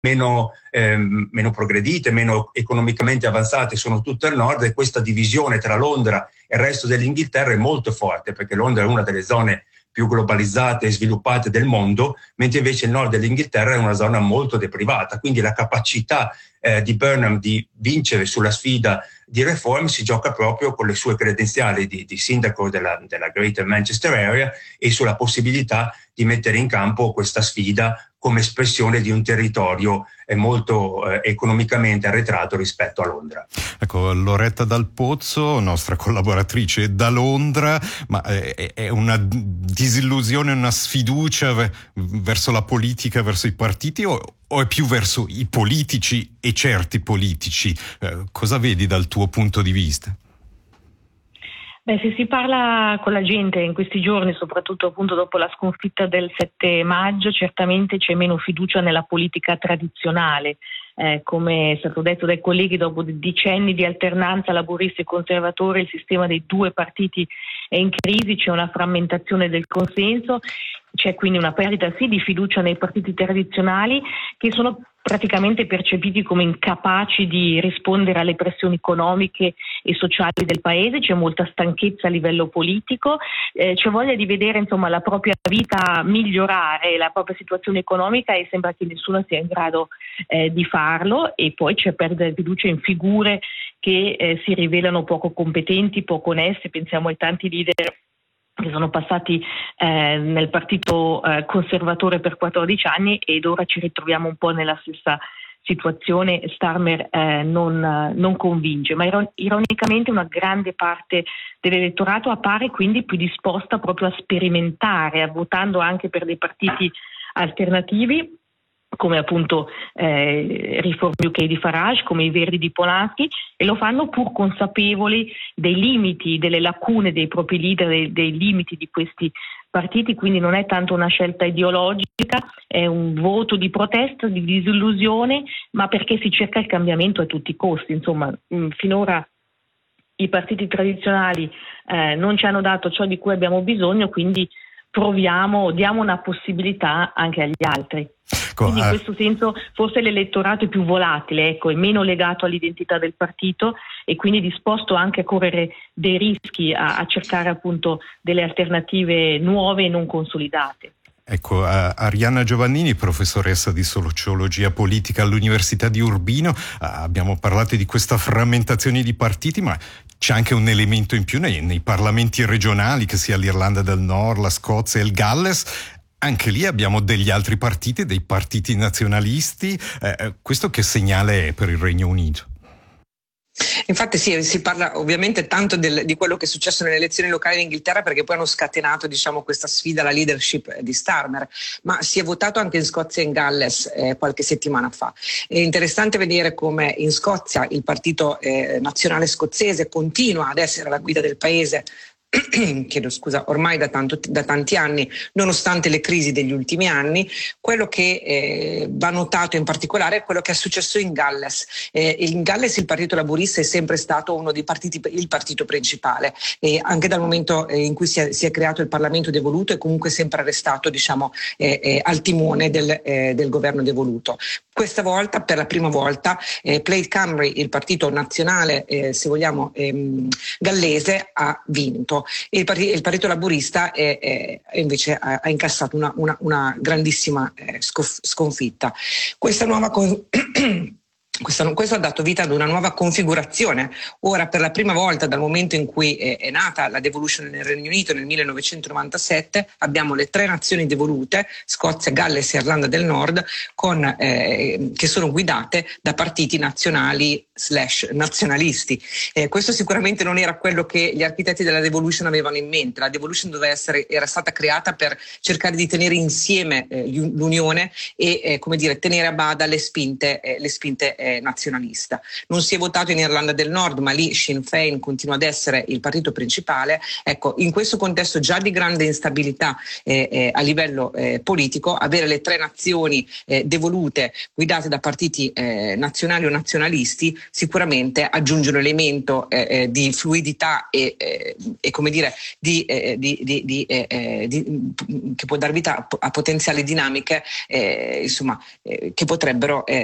meno progredite, meno economicamente avanzate sono tutte al nord, e questa divisione tra Londra e il resto dell'Inghilterra è molto forte, perché Londra è una delle zone più globalizzate e sviluppate del mondo, mentre invece il nord dell'Inghilterra è una zona molto deprivata. Quindi la capacità di Burnham di vincere sulla sfida di Reform si gioca proprio con le sue credenziali di sindaco della Greater Manchester Area e sulla possibilità di mettere in campo questa sfida come espressione di un territorio molto economicamente arretrato rispetto a Londra. Ecco, Loretta Dal Pozzo, nostra collaboratrice da Londra, ma è una disillusione, una sfiducia verso la politica, verso i partiti, o è più verso i politici e certi politici? Cosa vedi dal tuo punto di vista? Beh, se si parla con la gente in questi giorni, soprattutto appunto dopo la sconfitta del 7 maggio, certamente c'è meno fiducia nella politica tradizionale. Come è stato detto dai colleghi, dopo decenni di alternanza laburisti e conservatori, il sistema dei due partiti è in crisi, c'è una frammentazione del consenso, c'è quindi una perdita sì di fiducia nei partiti tradizionali, che sono praticamente percepiti come incapaci di rispondere alle pressioni economiche e sociali del paese. C'è molta stanchezza a livello politico, c'è voglia di vedere insomma la propria vita migliorare, la propria situazione economica, e sembra che nessuno sia in grado di farlo, e poi c'è perdita di fiducia in figure che si rivelano poco competenti, poco oneste. Pensiamo ai tanti leader che sono passati nel partito conservatore per 14 anni, ed ora ci ritroviamo un po' nella stessa situazione. Starmer non convince, ma ironicamente una grande parte dell'elettorato appare quindi più disposta proprio a sperimentare, votando anche per dei partiti alternativi, come appunto Reform UK di Farage, come i Verdi di Polanski, e lo fanno pur consapevoli dei limiti, delle lacune dei propri leader, dei limiti di questi partiti. Quindi non è tanto una scelta ideologica, è un voto di protesta, di disillusione, ma perché si cerca il cambiamento a tutti i costi. Insomma, finora i partiti tradizionali non ci hanno dato ciò di cui abbiamo bisogno, quindi diamo una possibilità anche agli altri. Quindi in questo senso forse l'elettorato è più volatile, è meno legato all'identità del partito, e quindi disposto anche a correre dei rischi, a cercare appunto delle alternative nuove e non consolidate. Ecco, Arianna Giovannini, professoressa di sociologia politica all'Università di Urbino, abbiamo parlato di questa frammentazione di partiti, ma c'è anche un elemento in più nei parlamenti regionali, che sia l'Irlanda del Nord, la Scozia e il Galles. Anche lì abbiamo degli altri partiti, dei partiti nazionalisti. Questo che segnale è per il Regno Unito? Infatti sì, si parla ovviamente tanto di quello che è successo nelle elezioni locali in Inghilterra, perché poi hanno scatenato questa sfida alla leadership di Starmer, ma si è votato anche in Scozia e in Galles qualche settimana fa. È interessante vedere come in Scozia il partito nazionale scozzese continua ad essere alla guida del paese, chiedo scusa, ormai da tanti anni, nonostante le crisi degli ultimi anni. Quello che va notato in particolare è quello che è successo in Galles. In Galles il Partito Laburista è sempre stato uno dei partiti, il partito principale, anche dal momento in cui si è creato il Parlamento devoluto, è comunque sempre restato al timone del governo devoluto. Questa volta, per la prima volta, Plaid Cymru, il partito nazionale, se vogliamo, gallese, ha vinto. Il Partito Laburista invece ha incassato una grandissima sconfitta. Questo ha dato vita ad una nuova configurazione. Ora, per la prima volta dal momento in cui è nata la devolution nel Regno Unito nel 1997, abbiamo le tre nazioni devolute, Scozia, Galles e Irlanda del Nord, che sono guidate da partiti nazionali / nazionalisti. Questo sicuramente non era quello che gli architetti della devolution avevano in mente. La devolution era stata creata per cercare di tenere insieme l'Unione e tenere a bada le spinte nazionalista. Non si è votato in Irlanda del Nord, ma lì Sinn Féin continua ad essere il partito principale. Ecco, in questo contesto già di grande instabilità a livello politico, avere le tre nazioni devolute, guidate da partiti nazionali o nazionalisti, sicuramente aggiunge un elemento di fluidità e come dire che può dar vita a potenziali dinamiche che potrebbero